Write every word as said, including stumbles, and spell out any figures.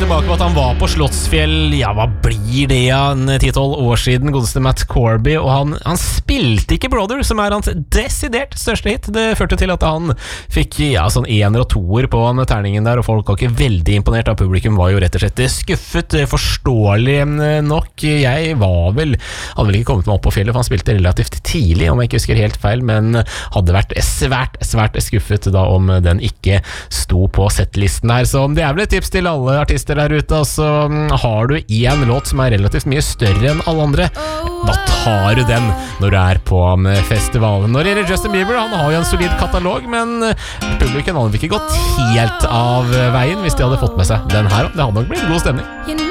tilbake på at han var på Slottsfjell. Ja, hva blir det ja, en ti tolv år siden, godeste Matt Corby, og han, han spilte ikke Brother, som er hans desidert største hit. Det førte til at han fikk ja, sånn ener og toer på den terningen der, og folk var ikke veldig imponert av publikum, var jo rett og slett skuffet, forståelig nok. Jeg var vel, hadde vel ikke kommet meg opp på fjellet, for han spilte relativt tidlig, om jeg ikke husker helt feil, men hadde vært svært, svært skuffet da om den ikke sto på settlisten her. Så det er vel et tips til alle artister der ute. Altså, har du en låt som er relativt mye større enn alle andre, da tar du den når du er på festivalen. Når det gjelder Justin Bieber, han har jo en solid katalog, men publikum hadde ikke gått helt av veien hvis de hadde fått med seg den her. Det hadde nok blitt god stemning.